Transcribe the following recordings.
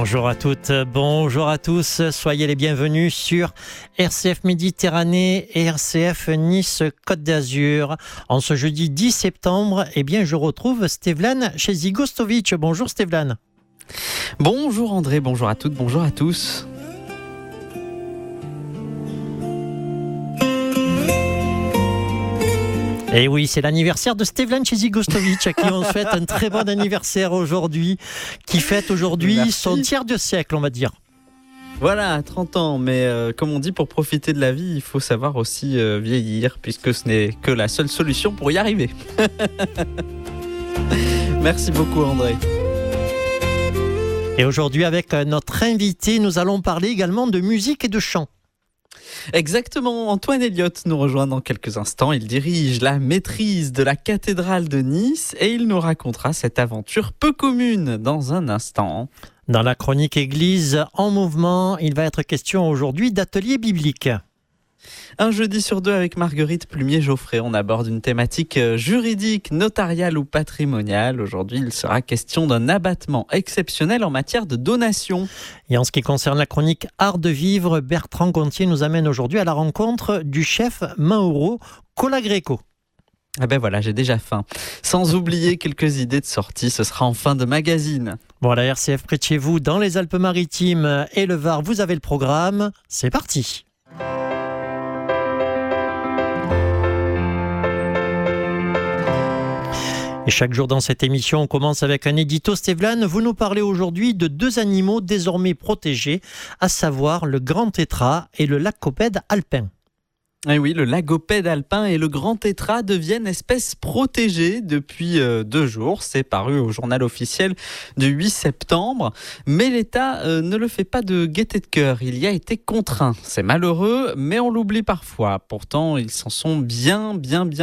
Bonjour à toutes, bonjour à tous, soyez les bienvenus sur RCF Méditerranée et RCF Nice Côte d'Azur. En ce jeudi 10 septembre, je retrouve Stevlan Chezigostovic. Bonjour Stevlan. Bonjour André, bonjour à toutes, bonjour à tous. Et oui, c'est l'anniversaire de Stevlan Chezigostovic, à qui on souhaite un très bon anniversaire aujourd'hui, qui fête aujourd'hui son tiers de siècle, on va dire. Voilà, 30 ans, mais comme on dit, pour profiter de la vie, il faut savoir aussi vieillir, puisque ce n'est que la seule solution pour y arriver. Merci beaucoup André. Et aujourd'hui, avec notre invité, nous allons parler également de musique et de chant. Exactement, Antoine Elliott nous rejoint dans quelques instants. Il dirige la maîtrise de la cathédrale de Nice et il nous racontera cette aventure peu commune dans un instant. Dans la chronique Église en mouvement, il va être question aujourd'hui d'atelier biblique. Un jeudi sur deux avec Marguerite Plumier-Geoffrey, on aborde une thématique juridique, notariale ou patrimoniale. Aujourd'hui, il sera question d'un abattement exceptionnel en matière de donation. Et en ce qui concerne la chronique Art de vivre, Bertrand Gontier nous amène aujourd'hui à la rencontre du chef Mauro Colagreco. Ah ben voilà, j'ai déjà faim. Sans oublier quelques idées de sortie, ce sera en fin de magazine. Voilà, RCF près de chez vous, dans les Alpes-Maritimes et le Var, vous avez le programme. C'est parti. Et chaque jour dans cette émission, on commence avec un édito. Stevlan, vous nous parlez aujourd'hui de deux animaux désormais protégés, à savoir le grand tétras et le lagopède alpin. Et oui, le lagopède alpin et le grand tétras deviennent espèces protégées depuis 2 jours. C'est paru au journal officiel du 8 septembre. Mais l'État ne le fait pas de gaieté de cœur. Il y a été contraint. C'est malheureux, mais on l'oublie parfois. Pourtant, ils s'en sont bien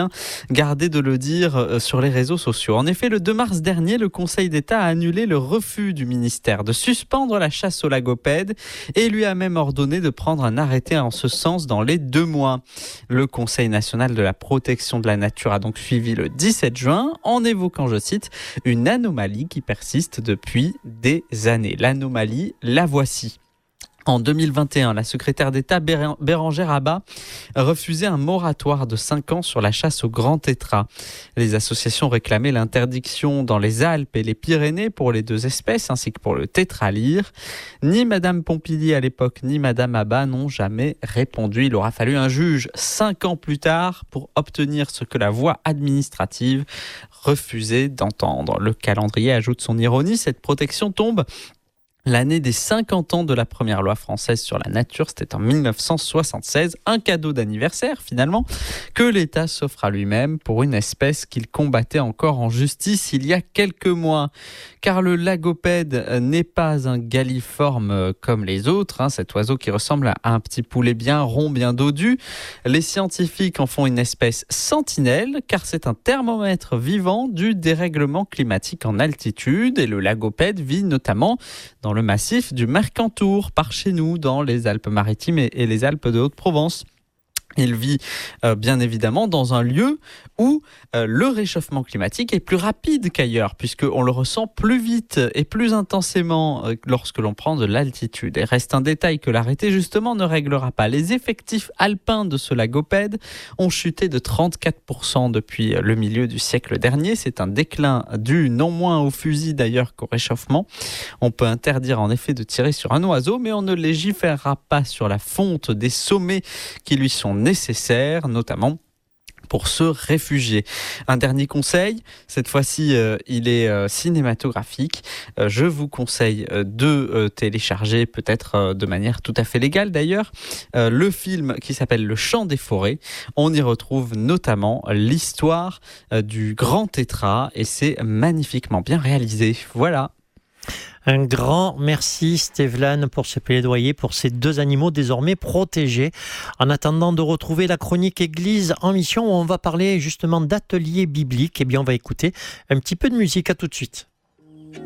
gardés de le dire sur les réseaux sociaux. En effet, le 2 mars dernier, le Conseil d'État a annulé le refus du ministère de suspendre la chasse aux lagopèdes et lui a même ordonné de prendre un arrêté en ce sens dans les 2 mois. Le Conseil national de la protection de la nature a donc suivi le 17 juin en évoquant, je cite, une anomalie qui persiste depuis des années. L'anomalie, la voici. En 2021, la secrétaire d'État Bérangère Abba refusait un moratoire de 5 ans sur la chasse au grand tétras. Les associations réclamaient l'interdiction dans les Alpes et les Pyrénées pour les 2 espèces, ainsi que pour le tétralyre. Ni Madame Pompili à l'époque, ni Madame Abba n'ont jamais répondu. Il aura fallu un juge 5 ans plus tard pour obtenir ce que la voie administrative refusait d'entendre. Le calendrier ajoute son ironie, cette protection tombe l'année des 50 ans de la première loi française sur la nature, c'était en 1976, un cadeau d'anniversaire finalement, que l'État s'offre à lui-même pour une espèce qu'il combattait encore en justice il y a quelques mois. Car le lagopède n'est pas un galliforme comme les autres, cet oiseau qui ressemble à un petit poulet bien rond, bien dodu. Les scientifiques en font une espèce sentinelle, car c'est un thermomètre vivant du dérèglement climatique en altitude, et le lagopède vit notamment dans le massif du Mercantour, par chez nous, dans les Alpes-Maritimes et les Alpes de Haute-Provence. Il vit bien évidemment dans un lieu où le réchauffement climatique est plus rapide qu'ailleurs, puisqu'on le ressent plus vite et plus intensément lorsque l'on prend de l'altitude. Et reste un détail que l'arrêté justement ne réglera pas. Les effectifs alpins de ce lagopède ont chuté de 34% depuis le milieu du siècle dernier. C'est un déclin dû non moins au fusil d'ailleurs qu'au réchauffement. On peut interdire en effet de tirer sur un oiseau, mais on ne légiférera pas sur la fonte des sommets qui lui sont nécessaires, notamment pour se réfugier. Un dernier conseil, cette fois-ci il est cinématographique. Je vous conseille de télécharger, peut-être de manière tout à fait légale d'ailleurs, le film qui s'appelle Le Chant des forêts. On y retrouve notamment l'histoire du grand tétras et c'est magnifiquement bien réalisé. Voilà. Un grand merci Stevlan pour ce plaidoyer pour ces 2 animaux désormais protégés. En attendant de retrouver la chronique Église en mission où on va parler justement d'atelier biblique, on va écouter un petit peu de musique. À tout de suite.